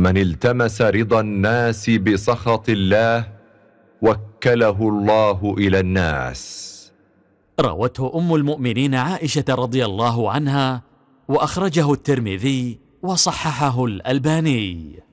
ومن التمس رضا الناس بسخط الله وكله الله إلى الناس. روته أم المؤمنين عائشة رضي الله عنها، وأخرجه الترمذي وصححه الألباني.